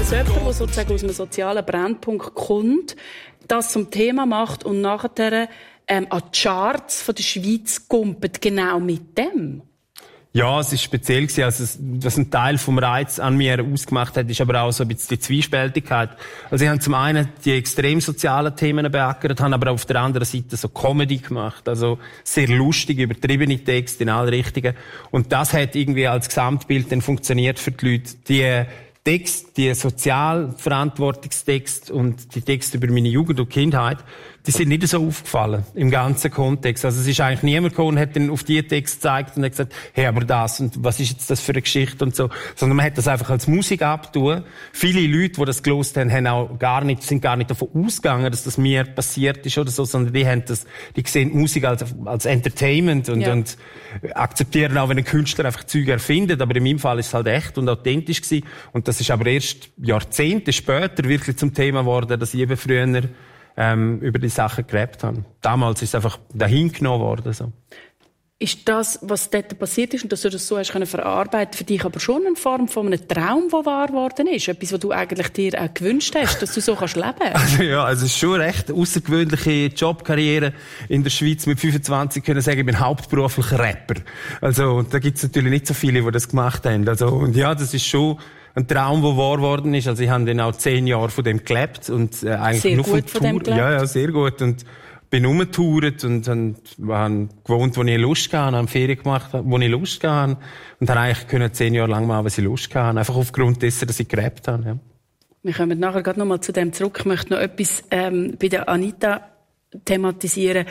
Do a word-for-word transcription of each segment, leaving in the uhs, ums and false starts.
Also jemand, der sozusagen aus einem sozialen Brennpunkt kommt, das zum Thema macht und nachher ähm, an die Charts von der Schweiz kumpelt, genau mit dem? Ja, es ist speziell gewesen. Also, was ein Teil vom Reiz an mir ausgemacht hat, ist aber auch so ein bisschen die Zwiespältigkeit. Also, ich habe zum einen die extrem sozialen Themen beackert, habe aber auf der anderen Seite so Comedy gemacht. Also, sehr lustig, übertriebene Texte in alle Richtungen. Und das hat irgendwie als Gesamtbild dann funktioniert für die Leute. Die Text, die Sozialverantwortungstext und die Texte über meine Jugend und Kindheit, die sind nicht so aufgefallen im ganzen Kontext. Also es ist eigentlich niemand gekommen und hat dann auf die Text gezeigt und hat gesagt, hey, aber das und was ist jetzt das für eine Geschichte und so. Sondern man hat das einfach als Musik abgetan. Viele Leute, die das gelost haben, haben auch gar nicht, sind gar nicht davon ausgegangen, dass das mir passiert ist oder so, sondern die haben das, die sehen die Musik als, als Entertainment und, ja. und akzeptieren auch, wenn ein Künstler einfach Züge erfindet. Aber in meinem Fall ist es halt echt und authentisch gewesen. Und das ist aber erst Jahrzehnte später wirklich zum Thema geworden, dass ich eben früher ähm, über die Sachen gerappt habe. Damals ist es einfach dahin genommen worden. So. Ist das, was dort passiert ist und dass du das so hast können verarbeiten, für dich aber schon eine Form von einem Traum, der wahr geworden ist? Etwas, was du eigentlich dir auch gewünscht hast, dass du so kannst leben kannst? Also ja, also es ist schon recht außergewöhnliche Jobkarriere in der Schweiz mit fünfundzwanzig können sagen, ich bin hauptberuflicher Rapper. Also da gibt's natürlich nicht so viele, die das gemacht haben. Also und ja, das ist schon ein Traum, der wahr geworden ist. Also ich habe dann auch zehn Jahre von dem gelebt und äh, eigentlich sehr nur gut von, von dem Tour. Ja, ja, sehr gut und bin rumgetourt und, und habe gewohnt, wo ich Lust hatte, habe Ferien gemacht, wo ich Lust hatte und habe eigentlich können zehn Jahre lang machen, was ich Lust hatte, einfach aufgrund dessen, dass ich gerappt habe. Ja. Wir kommen nachher gerade noch mal zu dem zurück. Ich möchte noch etwas ähm, bei der Anita thematisieren.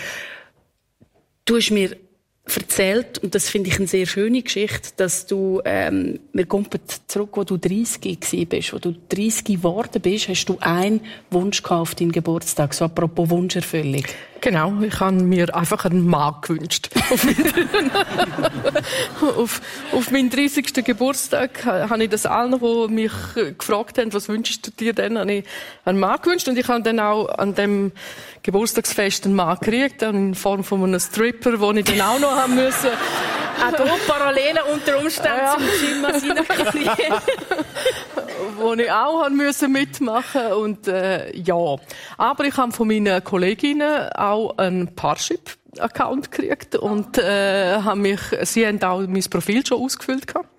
Du hast mir erzählt, und das finde ich eine sehr schöne Geschichte, dass du, ähm, wir kommen zurück, wo du dreissig gewesen bist, wo du dreissig geworden bist, hast du einen Wunsch gehabt auf deinen Geburtstag, so apropos Wunscherfüllung. Genau, ich habe mir einfach einen Mann gewünscht. auf, auf meinen dreißigsten Geburtstag habe ich das allen, die mich gefragt haben, was wünschst du dir denn, habe ich einen Mann gewünscht. Und ich habe dann auch an dem Geburtstagsfest einen Mann gekriegt, in Form von einem Stripper, den ich dann auch noch haben müssen. Auch hier Parallelen unter Umständen ja. zum Gym seiner Karriere. Wo ich auch haben müssen mitmachen und äh, ja. Aber ich habe von meinen Kolleginnen auch einen Parship-Account gekriegt und äh, haben mich, sie haben auch mein Profil schon ausgefüllt gehabt.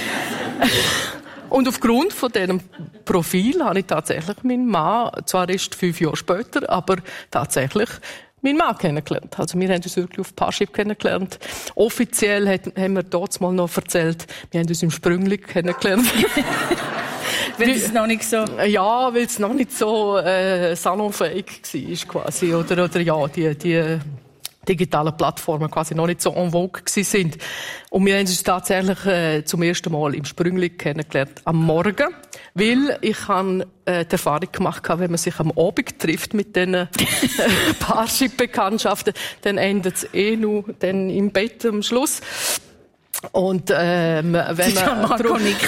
Und aufgrund von diesem Profil habe ich tatsächlich meinen Mann, zwar erst fünf Jahre später, aber tatsächlich meinen Mann kennengelernt. Also wir haben uns wirklich auf Parship kennengelernt. Offiziell hat, haben wir dort mal noch erzählt, wir haben uns im Sprüngli kennengelernt. Weil es noch nicht so... Ja, weil es noch nicht so äh, salonfähig war quasi. Oder, oder ja, die, die digitalen Plattformen quasi noch nicht so en vogue gewesen sind. Und wir haben uns tatsächlich äh, zum ersten Mal im Sprüngli kennengelernt am Morgen. Weil ich habe äh, die Erfahrung gemacht, wenn man sich am Abend trifft mit diesen äh, Parship-Bekanntschaften, dann endet es eh nur dann im Bett am Schluss. Und ähm, wenn man Marco nickt.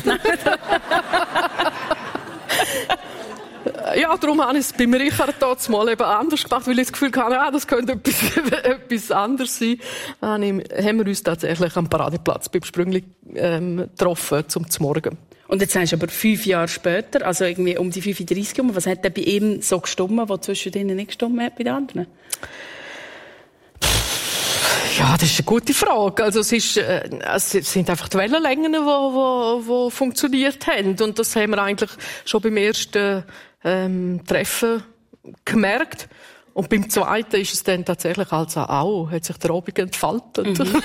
Ja, darum habe ich es beim Richard dort mal eben anders gemacht, weil ich das Gefühl hatte, ah, das könnte etwas, etwas anderes sein. Dann haben wir uns tatsächlich am Paradeplatz beim Sprüngli ähm, getroffen zum Morgen. Und jetzt sagst du aber fünf Jahre später, also irgendwie um die fünfunddreissig herum, was hat denn bei ihm so gestimmt, was zwischen denen nicht gestimmt hat bei den anderen? Ja, das ist eine gute Frage. Also es, ist, äh, es sind einfach die Wellenlängen, die wo, wo funktioniert haben. Und das haben wir eigentlich schon beim ersten ähm, Treffen gemerkt. Und beim zweiten ist es dann tatsächlich also auch, hat sich der Abend entfaltet. Mhm.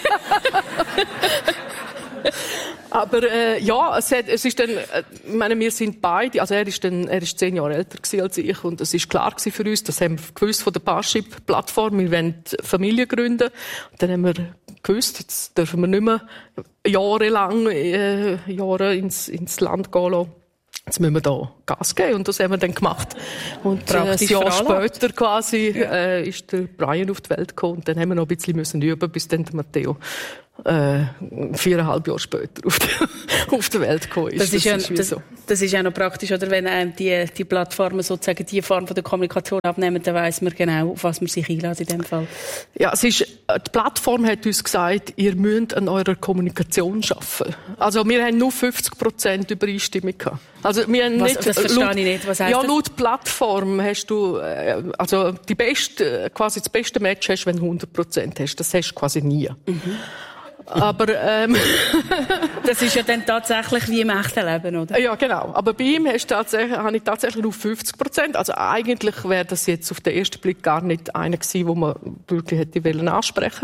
Aber äh, ja, es, hat, es ist dann, äh, ich meine, wir sind beide, also er ist dann, er ist zehn Jahre älter gewesen als ich und es ist klar gewesen für uns, das haben wir gewusst von der Parship-Plattform, wir wollen Familie gründen. Und dann haben wir gewusst, jetzt dürfen wir nicht mehr jahrelang äh, Jahre ins, ins Land gehen lassen. Jetzt müssen wir da Gas geben und das haben wir dann gemacht. Und äh, ein Jahr später quasi äh, ist der Brian auf die Welt gekommen und dann haben wir noch ein bisschen müssen üben, bis dann der Matteo äh, viereinhalb Jahre später auf die, auf die Welt gekommen ist. Das ist, das, ja, ist das, so. das ist ja noch praktisch, oder? Wenn einem die, die Plattformen sozusagen die Form von der Kommunikation abnehmen, dann weiss man genau, auf was man sich einlässt in dem Fall. Ja, es ist, die Plattform hat uns gesagt, ihr müsst an eurer Kommunikation arbeiten. Also wir haben nur fünfzig Prozent Übereinstimmung gehabt. Also wir haben was, nicht, das verstehe laut, ich nicht. Was heisst ja, das? laut Plattform hast du, äh, also die beste, quasi das beste Match hast, wenn du hundert Prozent hast. Das hast du quasi nie. Mhm. Aber ähm, das ist ja dann tatsächlich wie im echten Leben, oder? Ja, genau. Aber bei ihm hast tatsächlich, habe ich tatsächlich nur fünfzig Prozent. Also eigentlich wäre das jetzt auf den ersten Blick gar nicht einer gewesen, wo man wirklich hätte wollen ansprechen.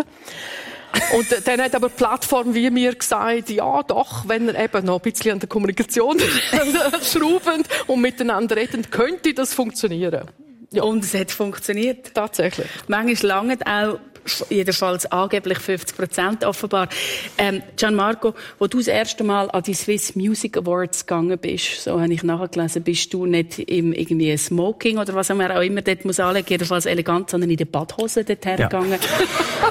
Und dann hat aber die Plattform wie mir gesagt, ja doch, wenn er eben noch ein bisschen an der Kommunikation schrauben und miteinander reden, könnte das funktionieren. Ja. Und es hat funktioniert. Tatsächlich. Manchmal langen auch jedenfalls angeblich fünfzig Prozent offenbar. Ähm, Gianmarco, wo du das erste Mal an die Swiss Music Awards gegangen bist, so habe ich nachgelesen, bist du nicht im irgendwie Smoking oder was man auch immer dort muss anlegen, jedenfalls elegant, sondern in der Badhose dort hergegangen. Ja.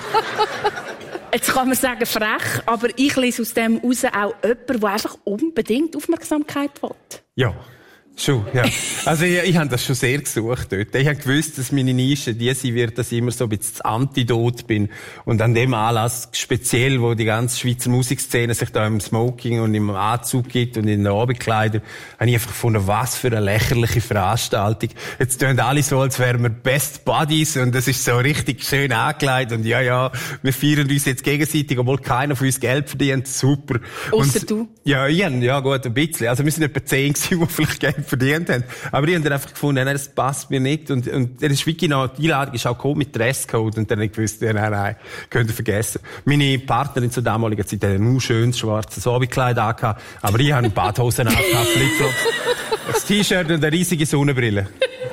Jetzt kann man sagen, frech, aber ich lese aus dem raus auch jemanden, der einfach unbedingt Aufmerksamkeit will. Ja. Schon, ja. Also ich, ich habe das schon sehr gesucht dort. Ich habe gewusst, dass meine Nische die sein wird, dass ich immer so ein bisschen das Antidot bin. Und an dem Anlass speziell, wo die ganze Schweizer Musikszene sich da im Smoking und im Anzug gibt und in den Abendkleidern, habe ich einfach gefunden, was für eine lächerliche Veranstaltung. Jetzt tun alle so, als wären wir Best Buddies und das ist so richtig schön angekleidet und ja, ja, wir feiern uns jetzt gegenseitig, obwohl keiner von uns Geld verdient. Super. Ausser du? Ja, ich, ja gut, ein bisschen. Also wir sind etwa zehn gewesen, die vielleicht Geld verdient haben. Aber ich habe dann einfach gefunden, nein, das passt mir nicht. Und, und das ist wirklich noch, die Einladung ist auch gekommen mit Dresscode. Und dann habe ich gewusst, ja, nein, nein, könnt ihr vergessen. Meine Partnerin zur damaligen Zeit hatte nur schönes schwarzes Abendkleid angehabt. Aber ich habe Badhosen angehabt, Flipflops, ein T-Shirt und eine riesige Sonnenbrille.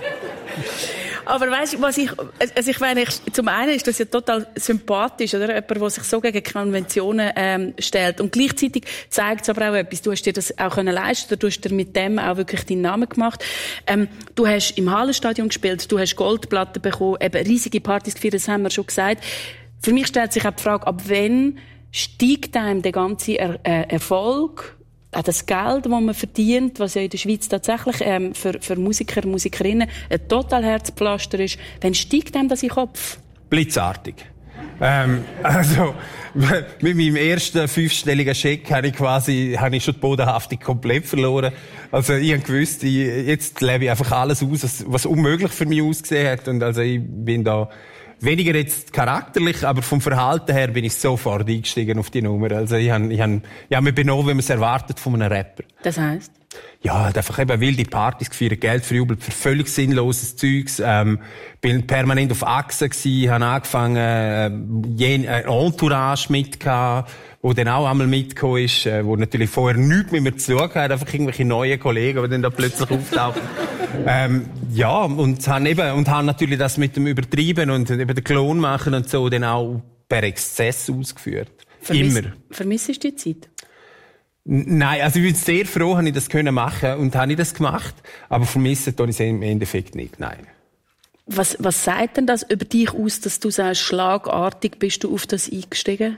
Aber weißt du, was ich, also ich meine, ich, zum einen ist das ja total sympathisch, oder? Jemand, der sich so gegen Konventionen, ähm, stellt. Und gleichzeitig zeigt es aber auch etwas. Du hast dir das auch können leisten, du hast dir mit dem auch wirklich deinen Namen gemacht. Ähm, du hast im Hallenstadion gespielt, du hast Goldplatten bekommen, eben riesige Partys gefeiert, das haben wir schon gesagt. Für mich stellt sich auch die Frage, ab wann steigt einem der ganze er- äh, Erfolg, auch das Geld, das man verdient, was ja in der Schweiz tatsächlich ähm, für, für Musiker und Musikerinnen ein total Herzpflaster ist, dann steigt einem das in den Kopf? Blitzartig. Ähm, also, mit meinem ersten fünfstelligen Scheck habe ich quasi, habe ich schon die Bodenhaftung komplett verloren. Also, ich habe gewusst, ich, jetzt lebe ich einfach alles aus, was, was unmöglich für mich ausgesehen hat. Und also, ich bin da, weniger jetzt charakterlich, aber vom Verhalten her bin ich sofort eingestiegen auf die Nummer. Also ich habe ich hab, ich hab mich benommen, wie man es erwartet von einem Rapper. Das heisst? Ja, hat einfach eben wilde Partys gefeiert, Geld verjubelt für völlig sinnloses Zeugs. Ähm, bin permanent auf Achse gsi, habe angefangen, äh, jen, äh, Entourage mitgehabt, wo dann auch einmal mitgekommen ist, äh, wo natürlich vorher nichts mit mir zu tun hat, einfach irgendwelche neue Kollegen, die dann da plötzlich auftauchen. ähm, ja, und haben eben, und haben natürlich das mit dem Übertrieben und eben den Klon machen und so dann auch per Exzess ausgeführt. Vermiss, Immer. Vermisst du die Zeit? Nein, also ich bin sehr froh, habe ich das können machen und habe ich das gemacht, aber vermissen tue ich es im Endeffekt nicht, nein. Was, was sagt denn das über dich aus, dass du sagst, schlagartig bist du auf das eingestiegen?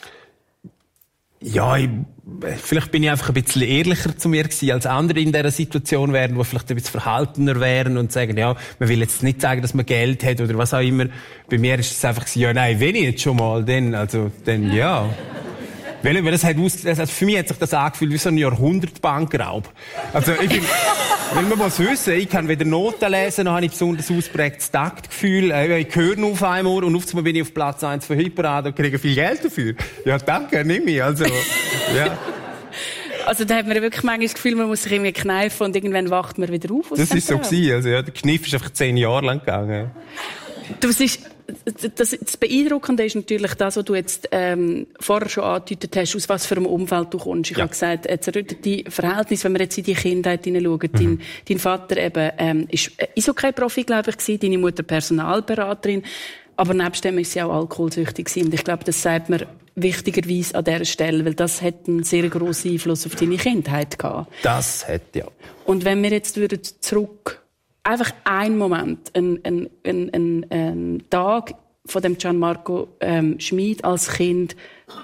Ja, ich, vielleicht bin ich einfach ein bisschen ehrlicher zu mir gewesen, als andere in dieser Situation wären, die vielleicht ein bisschen verhaltener wären und sagen, ja, man will jetzt nicht sagen, dass man Geld hat oder was auch immer. Bei mir ist es einfach so, ja, nein, wenn ich jetzt schon mal, dann, also, dann, ja. Weil, weil das hat aus, also für mich hat sich das angefühlt wie so ein Jahrhundertbankraub. Also, ich bin, weil man muss wissen, ich kann weder Noten lesen, noch habe ich besonders ausprägtes Taktgefühl. Ich höre nur auf einmal und auf einmal bin ich auf Platz eins von Hitparade und kriege viel Geld dafür. Ja, danke, nimm mich. Also, ja. Also da hat man wirklich manchmal das Gefühl, man muss sich irgendwie kneifen und irgendwann wacht man wieder auf. Das ist so gewesen. Also, ja, der Kniff ist einfach zehn Jahre lang gegangen. Du, es ist, das, das Beeindruckende ist natürlich das, was du jetzt ähm, vorher schon angedeutet hast, aus was für einem Umfeld du kommst. Ich ja. habe gesagt, zerrüttete Verhältnisse, wenn wir jetzt in die Kindheit hineinschauen. Mhm. Dein, dein Vater eben, ähm, ist Eishockey-Profi, glaube ich, gewesen, deine Mutter Personalberaterin, aber nebst dem ist sie auch alkoholsüchtig gewesen. Und ich glaube, das sagt man wichtigerweise an dieser Stelle, weil das hat einen sehr grossen Einfluss auf deine Kindheit gehabt. Das hat, ja. Und wenn wir jetzt würden zurück einfach ein Moment, ein, ein, ein, ein, ein Tag von dem Gianmarco ähm, Schmid als Kind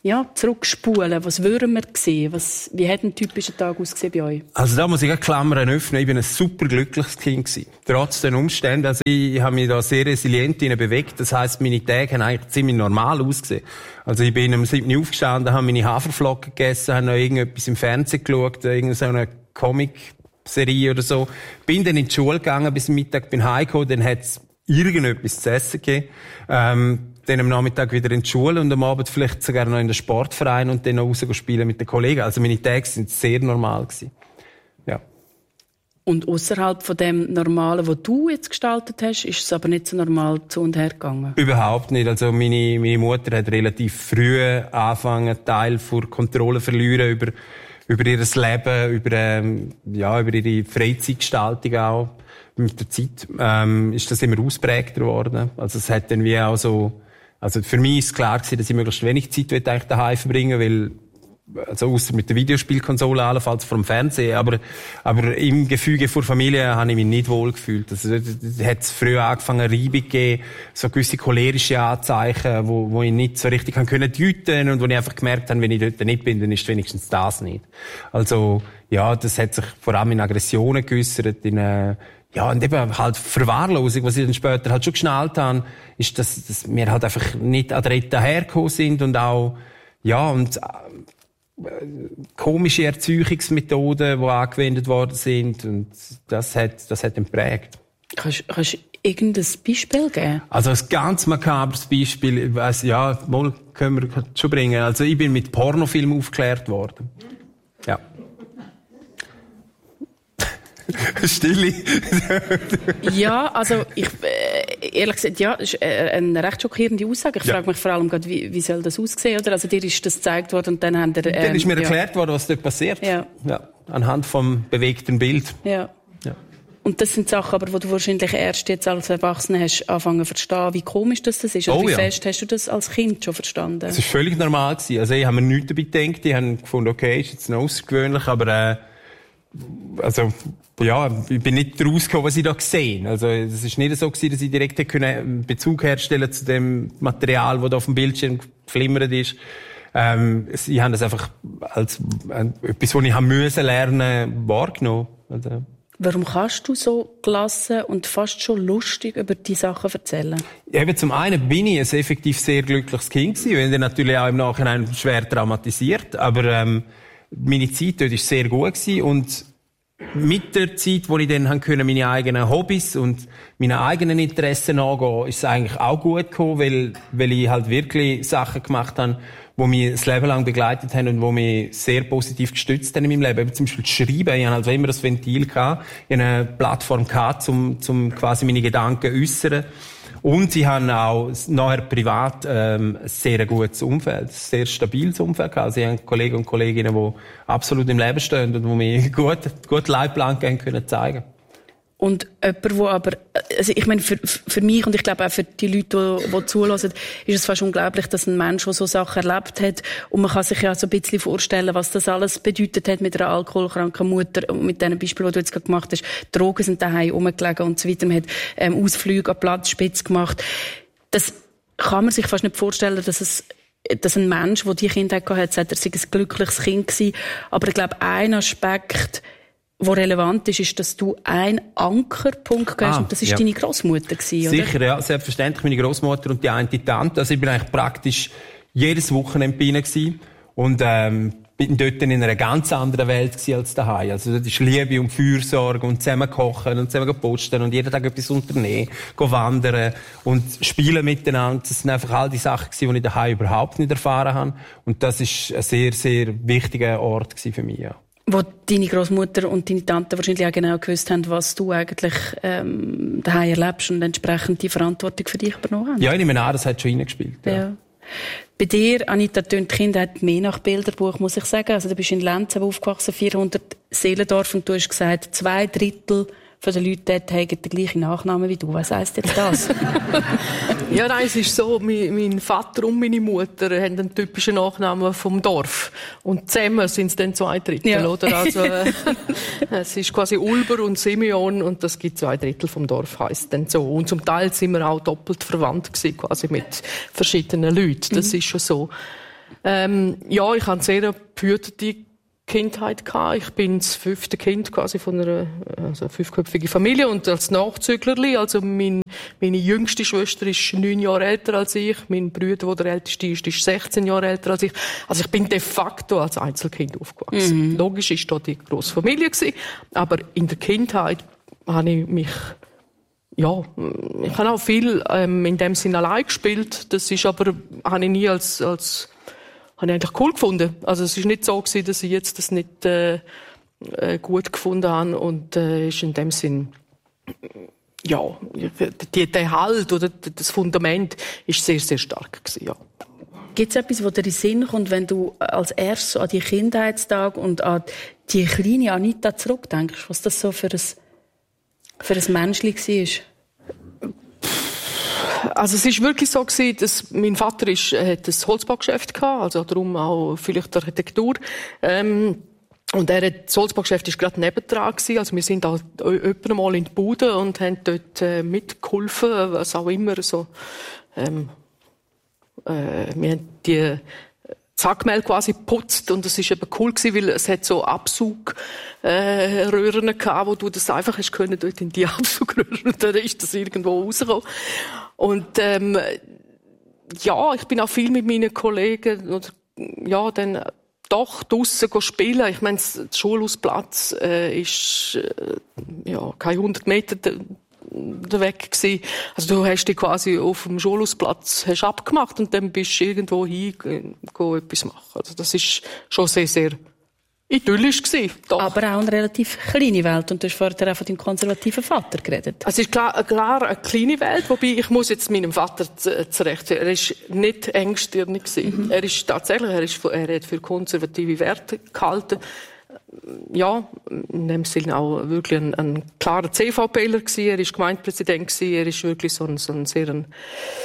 ja, zurückspulen, was würden wir sehen? Was, wie hat ein typischer Tag ausgesehen bei euch? Also da muss ich eine Klammern öffnen. Ich bin ein super glückliches Kind gewesen. Trotz den Umständen. Also ich, ich habe mich da sehr resilient bewegt. Das heisst, meine Tage haben eigentlich ziemlich normal ausgesehen. Also ich bin am siebten Uhr aufgestanden, habe meine Haferflocken gegessen, habe noch irgendetwas im Fernsehen geschaut, irgendeine Comic-Serie oder so. Bin dann in die Schule gegangen, bis Mittag bin heimgekommen, dann hat's irgendetwas zu essen gegeben. Ähm, dann am Nachmittag wieder in die Schule und am Abend vielleicht sogar noch in den Sportverein und dann noch raus spielen mit den Kollegen. Also meine Tage sind sehr normal gewesen. Ja. Und außerhalb von dem Normalen, was du jetzt gestaltet hast, ist es aber nicht so normal zu und her gegangen? Überhaupt nicht. Also meine, meine Mutter hat relativ früh angefangen, Teil von Kontrolle zu verlieren über, über ihr Leben, über, ähm, ja, über ihre Freizeitgestaltung auch. Mit der Zeit ähm, ist das immer ausprägter geworden. Also es hat dann wie auch so, also für mich ist klar gewesen, dass ich möglichst wenig Zeit eigentlich daheim verbringen will, also ausser mit der Videospielkonsole allenfalls vor dem Fernsehen, aber aber im Gefüge vor Familie habe ich mich nicht wohl gefühlt. Also da hat es früh angefangen, Reibung gegeben, so gewisse cholerische Anzeichen, wo wo ich nicht so richtig kann können deuten und wo ich einfach gemerkt habe, wenn ich dort nicht bin, dann ist wenigstens das nicht. Also ja, das hat sich vor allem in Aggressionen geäussert, in äh, ja, und eben halt Verwahrlosung, was ich dann später halt schon geschnallt habe, ist, dass, dass wir halt einfach nicht adrett dahergekommen sind und auch, ja, und äh, komische Erzeugungsmethoden, die angewendet worden sind, und das hat, das hat ihn geprägt. Kannst, kannst du irgendein Beispiel geben? Also ein ganz makabres Beispiel, ich weiss, ja, mal können wir schon bringen. Also ich bin mit Pornofilmen aufgeklärt worden. Ja. Stille. Ja, also ich, äh, ehrlich gesagt, ja, das ist äh, eine recht schockierende Aussage. Ich ja. frage mich vor allem gerade, wie, wie soll das aussehen, oder? Also dir ist das gezeigt worden und dann haben der, ähm, Dann ist mir ja. erklärt worden, was dort passiert. Ja. Ja. Anhand vom bewegten Bild. Ja. Ja. Und das sind Sachen, aber, wo du wahrscheinlich erst jetzt als Erwachsener hast angefangen zu verstehen, wie komisch das, das ist. Oder oh, wie ja. fest hast du das als Kind schon verstanden? Das ist völlig normal gewesen. Also ich habe mir nichts dabei gedacht. Ich habe gefunden, okay, ist jetzt noch außergewöhnlich, aber äh, also ja, ich bin nicht rausgekommen, was ich da gesehen. Also es ist nicht so gewesen, dass ich direkt einen Bezug herstellen zu dem Material, das da auf dem Bildschirm geflimmert ist. Ähm, ich habe das einfach als äh, etwas, was ich haben müssen lernen, wahrgenommen. Also. Warum kannst du so gelassen und fast schon lustig über die Sachen erzählen? Eben, zum einen bin ich ein effektiv sehr glückliches Kind gewesen, wenn dann natürlich auch im Nachhinein schwer traumatisiert, aber ähm, meine Zeit dort war sehr gut gewesen und mit der Zeit, wo ich dann haben können, meine eigenen Hobbys und meine eigenen Interessen angehen, ist es eigentlich auch gut gekommen, weil, weil ich halt wirklich Sachen gemacht habe, die mich das Leben lang begleitet haben und die mich sehr positiv gestützt haben in meinem Leben. Eben zum Beispiel das Schreiben. Ich hatte also immer das Ventil gehabt. Ich hatte eine Plattform gehabt, um, um quasi meine Gedanken zu äussern. Und ich habe auch nachher privat ähm, ein sehr gutes Umfeld, ein sehr stabiles Umfeld gehabt. Also ich habe Kollegen und Kolleginnen, die absolut im Leben stehen und die mir gut, gut Leitplanken können zeigen. Und jemand, der aber, also ich meine, für, für mich und ich glaube auch für die Leute, die, die zulassen, ist es fast unglaublich, dass ein Mensch, der so Sachen erlebt hat, und man kann sich ja so ein bisschen vorstellen, was das alles bedeutet hat mit einer alkoholkranken Mutter, und mit diesen Beispielen, die du jetzt gerade gemacht hast. Drogen sind daheim rumgelegen und so weiter. Man hat ähm, Ausflüge an Platzspitz gemacht. Das kann man sich fast nicht vorstellen, dass es dass ein Mensch, der diese Kindheit hatte, sagt, er sei ein glückliches Kind gewesen. Aber ich glaube, ein Aspekt, was relevant ist, ist, dass du einen Ankerpunkt hast, ah, und das war ja. deine Grossmutter gewesen, oder? Sicher, ja, selbstverständlich meine Grossmutter und die eine Tante. Also ich bin eigentlich praktisch jedes Wochenende bei ihnen gewesen und ähm, bin dort in einer ganz anderen Welt gewesen als daheim. Also das ist Liebe und Fürsorge und zusammen kochen und zusammen posten und jeden Tag etwas unternehmen, gehen wandern und spielen miteinander. Das sind einfach all die Sachen gewesen, die ich daheim überhaupt nicht erfahren habe. Und das ist ein sehr, sehr wichtiger Ort gewesen für mich, ja. Wo deine Großmutter und deine Tante wahrscheinlich auch genau gewusst haben, was du eigentlich ähm, daheim erlebst und entsprechend die Verantwortung für dich übernommen haben. Ja, ich nehme an, das hat schon reingespielt. Ja. Ja. Bei dir, Anita, tönt die Kindheit mehr nach Bilderbuch, muss ich sagen. Also du bist in Lenz aufgewachsen, vierhundert Seelendorf, und du hast gesagt, zwei Drittel von den Leuten dort haben den gleichen Nachnamen wie du. Was heisst jetzt das? Ja, nein, es ist so, mein, mein Vater und meine Mutter haben einen typischen Nachnamen vom Dorf. Und zusammen sind es dann zwei Drittel, ja. Oder? Also, äh, es ist quasi Ulber und Simeon, und das gibt zwei Drittel vom Dorf, heisst dann so. Und zum Teil sind wir auch doppelt verwandt gewesen, quasi mit verschiedenen Leuten. Das mhm. ist schon so. Ähm, ja, ich hatte eine sehr behütete Kindheit gehabt. Ich bin das fünfte Kind quasi von einer also fünfköpfigen Familie und als Nachzüglerli. Also mein, meine jüngste Schwester ist neun Jahre älter als ich. Mein Bruder, der der älteste ist, ist sechzehn Jahre älter als ich. Also ich bin de facto als Einzelkind aufgewachsen. Mhm. Logisch ist da die grosse Familie gewesen, aber in der Kindheit habe ich mich ja, ich habe auch viel ähm, in dem Sinne allein gespielt. Das ist aber habe ich nie als als habe ich eigentlich cool gefunden. Also es ist nicht so gewesen, dass ich jetzt das nicht äh, gut gefunden habe und äh, ist in dem Sinn ja die, der Halt oder das Fundament ist sehr sehr stark gewesen, ja. Gibt es etwas, was dir in den Sinn kommt, wenn du als erstes an die Kindheitstage und an die kleine Anita zurückdenkst, was das so für ein für ein Menschli war? Also es ist wirklich so gewesen, dass mein Vater ist, hat ein Holzbaugeschäft gehabt, also darum auch vielleicht Architektur. Ähm, und er hat, das Holzbaugeschäft ist gerade nebendran gewesen, also wir sind auch öppe mal in die Bude und haben dort äh, mitgeholfen, was auch immer so. Ähm, äh, wir haben die Zackmehl quasi geputzt und das ist eben cool gewesen, weil es hat so Absugröhren äh, gehabt, wo du das einfach hast können dort in die Absugröhren und dann ist das irgendwo rausgekommen. Und ähm, ja, ich bin auch viel mit meinen Kollegen oder ja dann doch draussen spielen. Ich meine, der Schulhausplatz äh, ist äh, ja kein hundert Meter weg gewesen. Also du hast dich quasi auf dem Schulhausplatz hast abgemacht und dann bist du irgendwo hin, go etwas machen. Also das ist schon sehr, sehr idyllisch gewesen. Doch. Aber auch eine relativ kleine Welt. Und du hast vorher auch von deinem konservativen Vater geredet. Es ist klar, klar eine kleine Welt, wobei ich muss jetzt meinem Vater zurecht sagen, er ist nicht engstirnig gewesen. Mhm. Er ist tatsächlich, er ist, er hat für konservative Werte gehalten. Ja, in dem Sinne auch wirklich ein, ein klarer C V Pler gewesen. Er ist Gemeindepräsident gewesen. Er ist wirklich so ein, so ein sehr, ein,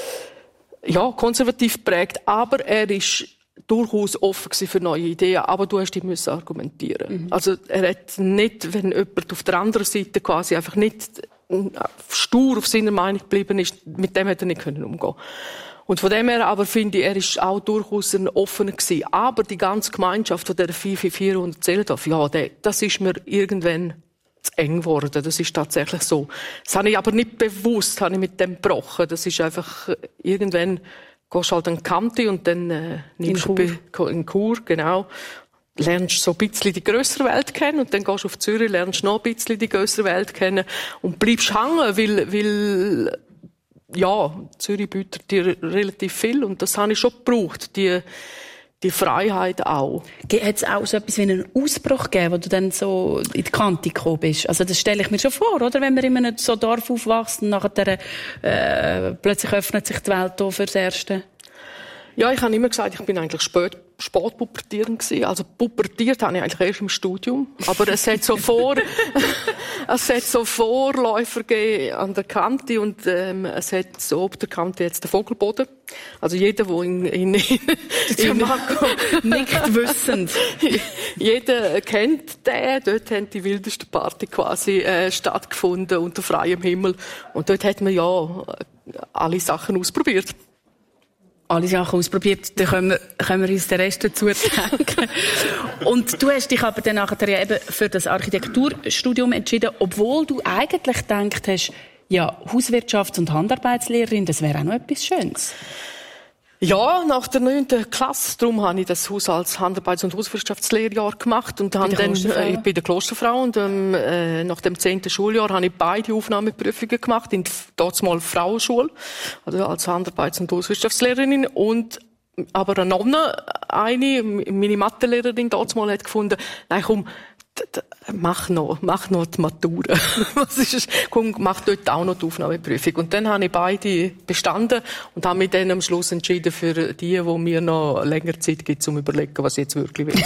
ja, konservativ geprägt. Aber er ist durchaus offen gewesen für neue Ideen. Aber du hast die müssen argumentieren. Mhm. Also, er hat nicht, wenn jemand auf der anderen Seite quasi einfach nicht stur auf seiner Meinung geblieben ist, mit dem hätte er nicht können umgehen. Und von dem her aber finde ich, er ist auch durchaus ein offener gewesen. Aber die ganze Gemeinschaft von der vier vier vier und Zehlendorf, ja, das ist mir irgendwann zu eng geworden. Das ist tatsächlich so. Das habe ich aber nicht bewusst, habe ich mit dem gebrochen. Das ist einfach, irgendwann gehst du halt an die Kante und dann äh, nimmst du in Chur. in Chur, genau. Lernst so ein bisschen die grössere Welt kennen und dann gehst du auf Zürich, lernst noch ein bisschen die grössere Welt kennen und bleibst hängen, weil, weil ja, Zürich bietet dir relativ viel und das habe ich schon gebraucht, die, die Freiheit auch. Hat es auch so etwas wie einen Ausbruch gegeben, wo du dann so in die Kante gekommen bist? Also das stelle ich mir schon vor, oder? Wenn man in einem so Dorf aufwächst und nachher äh, plötzlich öffnet sich die Welt hier fürs Erste. Ja, ich habe immer gesagt, ich bin eigentlich spät, spät pubertierend gewesen. Also pubertiert habe ich eigentlich erst im Studium. Aber es hat so vor, es hat so Vorläufer gegeben an der Kante und ähm, es hat so ob der Kante jetzt den Vogelboden. Also jeder, der in, in, in, in Marco nicht wissend. Jeder kennt den. Dort haben die wildesten Party quasi äh, stattgefunden unter freiem Himmel. Und dort hat man ja alle Sachen ausprobiert. Alle Sachen ausprobiert, dann können wir, können wir uns den Rest dazu denken. Und du hast dich aber dann nachher ja eben für das Architekturstudium entschieden, obwohl du eigentlich gedacht hast, ja, Hauswirtschafts- und Handarbeitslehrerin, das wäre auch noch etwas Schönes. Ja, nach der neunten Klasse, darum habe ich das Haushalts-, Handarbeits- und Hauswirtschaftslehrjahr gemacht und habe dann äh, bei der Klosterfrau und ähm, äh, nach dem zehnten Schuljahr habe ich beide Aufnahmeprüfungen gemacht in dort mal Frauenschule, also als Handarbeits- und Hauswirtschaftslehrerin und aber eine Nonne, eine, meine Mathelehrerin dort mal hat gefunden, nein komm, mach noch, mach noch die Matura. Was ist es? Komm, mach dort auch noch die Aufnahmeprüfung. Und dann habe ich beide bestanden und habe mich dann am Schluss entschieden für die, wo mir noch länger Zeit gibt, um zu überlegen, was ich jetzt wirklich will.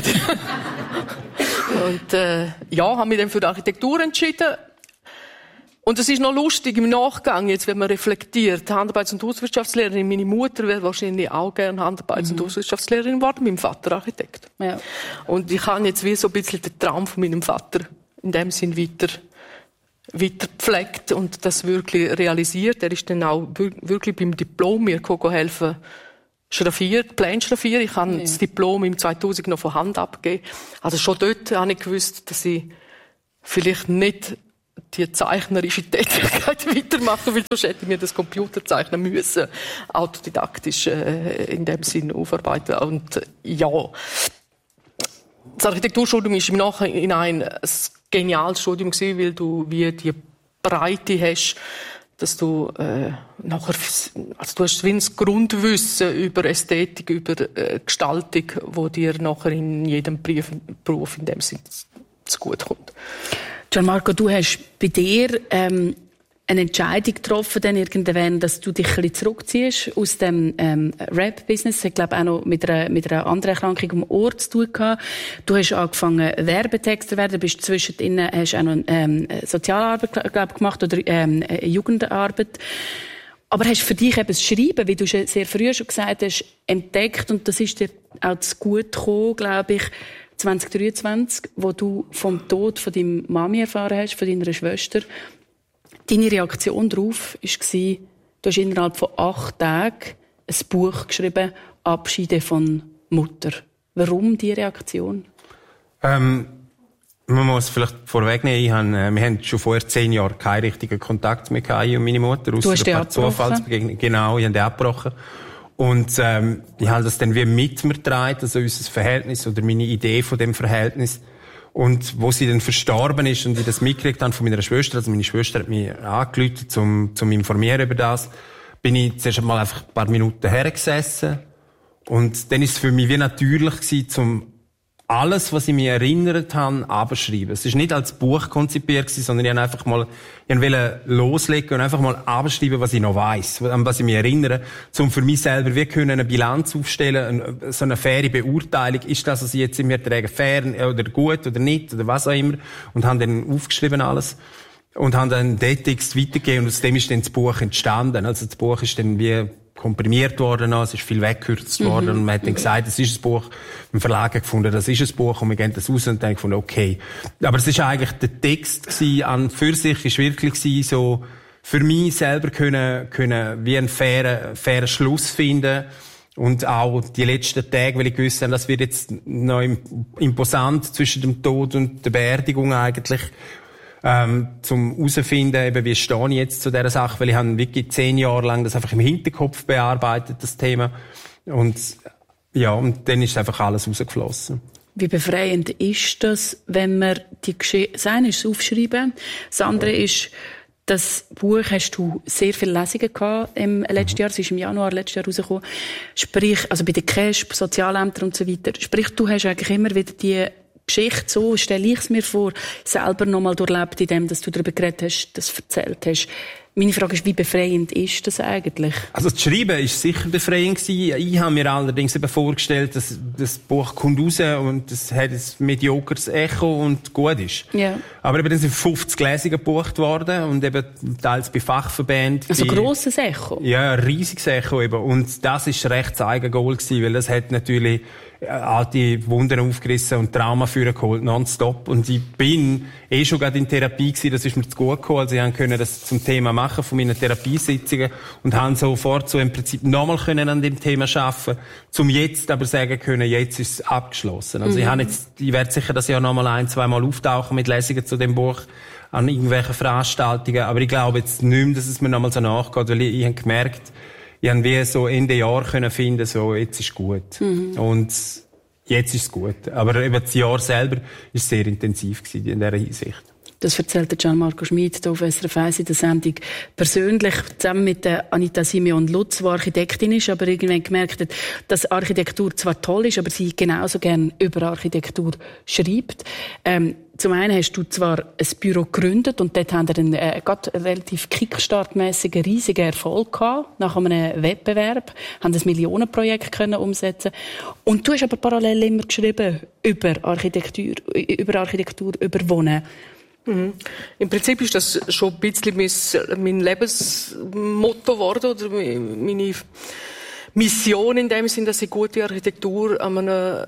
Und äh, ja, habe mich dann für die Architektur entschieden. Und es ist noch lustig im Nachgang, jetzt, wenn man reflektiert. Handarbeits- und Hauswirtschaftslehrerin, meine Mutter wäre wahrscheinlich auch gerne Handarbeits- und Hauswirtschaftslehrerin geworden, mein Vater Architekt. Ja. Und ich habe jetzt wie so ein bisschen den Traum von meinem Vater in dem Sinn weiter, weiter gepflegt und das wirklich realisiert. Er ist dann auch wirklich beim Diplom mir helfen, schraffiert, Pläne schraffiert. Ich habe ja. das Diplom im zweitausend noch von Hand abgegeben. Also schon dort habe ich gewusst, dass ich vielleicht nicht die zeichnerische Tätigkeit weitermachen, weil sonst hätte ich mir das Computer zeichnen müssen, autodidaktisch äh, in dem Sinn aufarbeiten. Und äh, ja, das Architekturstudium ist im Nachhinein ein geniales Studium gewesen, weil du wie die Breite hast, dass du äh, nachher, also du hast wie ein Grundwissen über Ästhetik, über äh, Gestaltung, wo dir nachher in jedem Beruf, Beruf in dem Sinn zu gut kommt. Gianmarco, du hast bei dir ähm, eine Entscheidung getroffen, dann irgendwann, dass du dich ein bisschen zurückziehst aus dem ähm, Rap-Business. Ich glaube auch noch mit einer, mit einer anderen Erkrankung am Ohr zu tun gehabt. Du hast angefangen Werbetexter zu werden, bist zwischendrin, hast auch noch ähm, Sozialarbeit glaub, gemacht oder ähm, Jugendarbeit. Aber hast für dich eben das Schreiben, wie du schon sehr früh schon gesagt hast, entdeckt, und das ist dir auch zu gut gekommen, glaube ich, zwanzig dreiundzwanzig, wo du vom Tod von deinem Mami erfahren hast, von deiner Schwester. Deine Reaktion darauf war, du hast innerhalb von acht Tagen ein Buch geschrieben, Abschiede von Mutter. Warum diese Reaktion? Ähm, man muss vielleicht vorwegnehmen, ich habe, äh, wir haben schon vorher zehn Jahre keinen richtigen Kontakt mehr gehabt, ich und meine Mutter. Du hast den abgebrochen? Zufallsbegegnung. Genau, ich habe den abgebrochen. Und ähm, ich habe das dann wie mit mir getragen, also unser Verhältnis oder meine Idee von dem Verhältnis. Und wo sie dann verstorben ist und ich das mitgekriegt habe von meiner Schwester, also meine Schwester hat mich angerufen, zum, zum informieren über das, bin ich zuerst einmal einfach ein paar Minuten hergesessen. Und dann ist es für mich wie natürlich gewesen, zum alles, was ich mich erinnert habe, abschreiben. Es ist nicht als Buch konzipiert gewesen, sondern ich wollte einfach mal, ich wollte loslegen und einfach mal abschreiben, was ich noch weiss, an was ich mich erinnere, um für mich selber wie können eine Bilanz aufstellen, so eine faire Beurteilung, ist das, was ich jetzt in mir trage, fair oder gut oder nicht oder was auch immer, und habe dann aufgeschrieben alles und habe dann den Text weitergegeben und aus dem ist dann das Buch entstanden. Also das Buch ist dann wie komprimiert worden, es ist viel weggekürzt worden, mhm. und man hat dann gesagt, das ist ein Buch. Im Verlag gefunden, das ist ein Buch, und wir gehen das raus und dann gefunden, okay. Aber es ist eigentlich der Text gewesen, an für sich ist wirklich gewesen, so, für mich selber können, können, wie einen fairen, fairen Schluss finden. Und auch die letzten Tage, weil ich gewusst habe, das wird jetzt noch imposant zwischen dem Tod und der Beerdigung eigentlich, Ähm, zum herauszufinden, eben, wie stehe ich jetzt zu dieser Sache, weil ich habe wirklich zehn Jahre lang das einfach im Hinterkopf bearbeitet, das Thema. Und, ja, und dann ist einfach alles rausgeflossen. Wie befreiend ist das, wenn man die Geschichte, das eine ist das Aufschreiben, das andere ist, das Buch hast du sehr viele Lesungen gehabt im letzten mhm. Jahr, es ist im Januar letztes Jahr rausgekommen. Sprich, also bei den C A S P, Sozialämtern und so weiter. Sprich, du hast eigentlich immer wieder die Geschichte, so stelle ich es mir vor, selber nochmal durchlebt, in dem, dass du darüber geredet hast, das erzählt hast. Meine Frage ist, wie befreiend ist das eigentlich? Also das Schreiben ist sicher befreiend gewesen. Ich habe mir allerdings eben vorgestellt, dass das Buch kommt raus und es hat ein mediokres Echo und gut ist. Ja. Aber eben, dann sind fünfzig Lesungen gebucht worden und eben teils bei Fachverbänden. Also grosses Echo? Ja, ein riesiges Echo eben. Und das ist recht das Eigengoal gewesen, weil das hat natürlich alte Wunden aufgerissen und Trauma führen geholt, nonstop. Und ich bin eh schon gerade in Therapie gewesen, das ist mir zu gut gekommen. Also ich konnte das zum Thema machen von meinen Therapiesitzungen und habe sofort so im Prinzip nochmal können an dem Thema arbeiten, zum jetzt aber sagen können, jetzt ist es abgeschlossen. Also mhm. ich habe jetzt, ich werde sicher das Jahr nochmal ein, zwei Mal auftauchen mit Lesungen zu dem Buch an irgendwelchen Veranstaltungen, aber ich glaube jetzt nicht mehr, dass es mir nochmal so nachgeht, weil ich, ich habe gemerkt, ich habe wie so Ende Jahr können finden, so, jetzt ist gut. Mhm. Und jetzt ist es gut. Aber eben das Jahr selber ist sehr intensiv gewesen in dieser Hinsicht. Das erzählte Gianmarco Schmid hier auf S R F eins in der Sendung persönlich, zusammen mit der Anita Simeon-Lutz, die Architektin ist, aber irgendwann gemerkt hat, dass Architektur zwar toll ist, aber sie genauso gern über Architektur schreibt. Ähm, Zum einen hast du zwar ein Büro gegründet und dort haben wir einen äh, relativ kickstartmäßigen, riesigen Erfolg gehabt, nach einem Wettbewerb, haben ein Millionenprojekt können umsetzen. Und du hast aber parallel immer geschrieben über Architektur, über Architektur, über Wohnen. Mhm. Im Prinzip ist das schon ein bisschen mein, mein Lebensmotto geworden, oder meine Mission in dem Sinn, dass ich gute Architektur an einem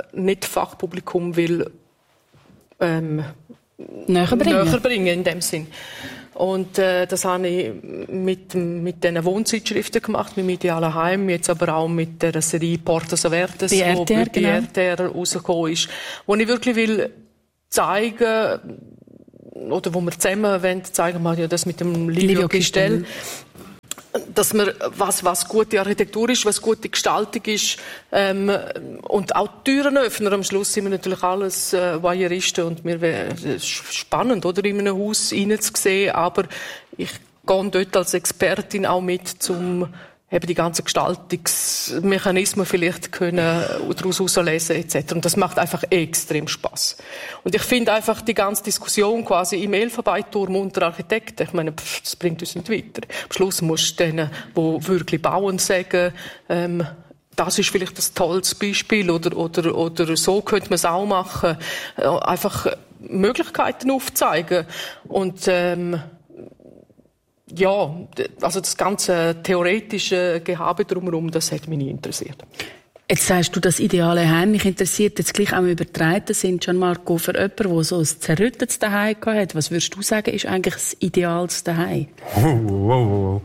Nicht-Fachpublikum will ähm, näher bringen. näher bringen in dem Sinn. Und äh, das habe ich mit, mit diesen Wohnzeitschriften gemacht, mit dem idealen Heim, jetzt aber auch mit der Serie Portas Avertas, die R T R, bei genau. R T R rausgekommen ist, wo ich wirklich will zeigen, oder wo wir zusammen wollen, zeigen wir ja das mit dem Livio Gistel, dass man, was, was gute Architektur ist, was gute Gestaltung ist, ähm, und auch Türen öffnen. Am Schluss sind wir natürlich alles äh, Voyeuristen und mir wäre es spannend, oder, in einem Haus reinzusehen, aber ich gehe dort als Expertin auch mit, zum eben die ganzen Gestaltungsmechanismen vielleicht können daraus herauslesen et cetera. Und das macht einfach extrem Spaß. Und ich finde einfach die ganze Diskussion quasi im Elfenbeinturm unter Architekten, ich meine, pff, das bringt uns nicht weiter. Am Schluss musst du denen, die wirklich bauen, sagen, ähm, das ist vielleicht ein tolles Beispiel oder, oder, oder so könnte man es auch machen. Äh, einfach Möglichkeiten aufzeigen. Und ähm, ja, also das ganze theoretische Gehabe drumherum, das hat mich nie interessiert. Jetzt sagst du, das ideale Heim. Mich interessiert jetzt gleich auch übertreten sind, Gianmarco, für jemanden, der so ein zerrüttetes Daheim hat. Was würdest du sagen, ist eigentlich das idealste Daheim? Oh, oh, oh.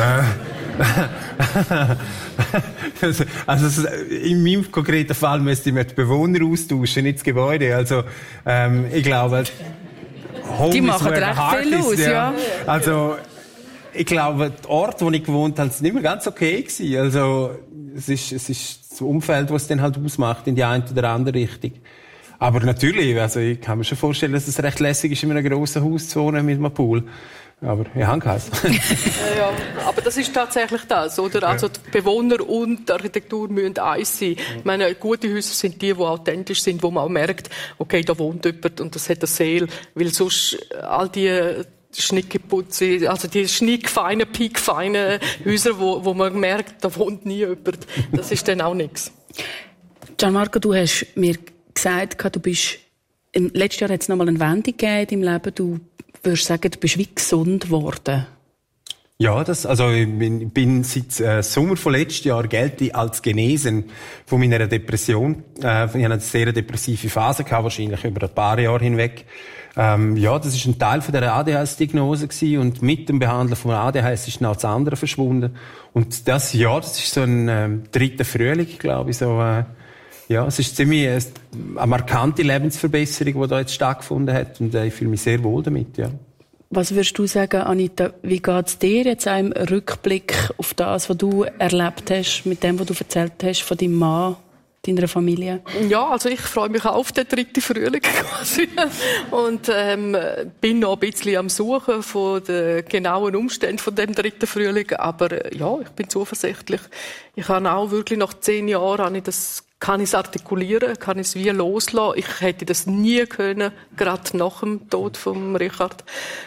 also, also in meinem konkreten Fall müsste ich mir die Bewohner austauschen, nicht das Gebäude. Also ähm, ich glaube, Home die machen recht viel aus, ja. ja. Also ich glaube, der Ort, wo ich gewohnt habe, war nicht mehr ganz okay gewesen. Also, es ist, es ist das Umfeld, was es dann halt ausmacht, in die eine oder andere Richtung. Aber natürlich, also, ich kann mir schon vorstellen, dass es recht lässig ist, in einem grossen Haus zu wohnen mit einem Pool. Aber ich habe keins. ja, ja, aber das ist tatsächlich das, oder? Also, die Bewohner und die Architektur müssen eins sein. Ich meine, gute Häuser sind die, die authentisch sind, wo man auch merkt, okay, da wohnt jemand und das hat eine Seele, weil sonst all die Schnickeputze, also die schnickfeinen, piekfeinen Häuser, wo, wo man merkt, da wohnt nie jemand. Das ist dann auch nichts. Gianmarco, du hast mir gesagt, du bist, im letzten Jahr hat es nochmal eine Wendung gegeben in deinem Leben. Du würdest sagen, du bist wie gesund geworden. Ja, das, also, ich bin, bin seit äh, Sommer von letztem Jahr gelte als genesen von meiner Depression. Äh, ich hatte eine sehr depressive Phase gehabt, wahrscheinlich über ein paar Jahre hinweg. Ähm, ja, das ist ein Teil von der A D H S-Diagnose gewesen und mit dem Behandeln von A D H S ist dann auch das andere verschwunden. Und das, ja, das ist so ein ähm, dritter Frühling, glaube ich, so, äh, ja, es ist ziemlich äh, eine markante Lebensverbesserung, die da jetzt stattgefunden hat und äh, ich fühle mich sehr wohl damit, ja. Was würdest du sagen, Anita, wie geht's dir jetzt im Rückblick auf das, was du erlebt hast, mit dem, was du erzählt hast von deinem Mann, deiner Familie? Ja, also ich freue mich auch auf den dritten Frühling quasi und ähm, bin noch ein bisschen am Suchen von den genauen Umständen von dem dritten Frühling, aber äh, ja, ich bin zuversichtlich. Ich habe auch wirklich nach zehn Jahren habe ich das kann ich es artikulieren, kann ich es wie loslassen. Ich hätte das nie können, gerade nach dem Tod von Richard.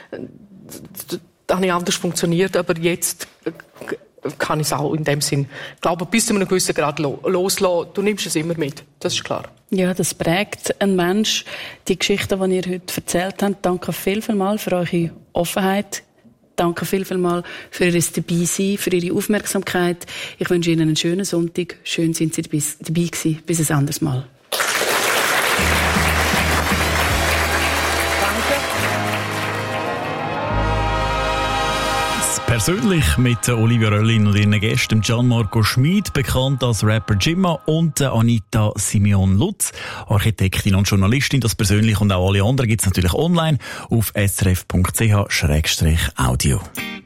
Da habe ich anders funktioniert, aber jetzt kann ich es auch in dem Sinn, ich glaube, bis zu einem gewissen Grad loslassen. Du nimmst es immer mit, das ist klar. Ja, das prägt einen Mensch. Die Geschichten, die ihr heute erzählt habt, danke viel, viel mal für eure Offenheit. Danke viel, viel mal für Ihr Dabeisein, für Ihre Aufmerksamkeit. Ich wünsche Ihnen einen schönen Sonntag. Schön sind Sie dabei gewesen. Bis ein anderes Mal. Persönlich mit Olivia Röllin und ihren Gästen Gianmarco Schmid, bekannt als Rapper Jimma, und Anita Simeon Lutz, Architektin und Journalistin. Das persönlich und auch alle anderen gibt's natürlich online auf s r f punkt c h schrägstrich audio.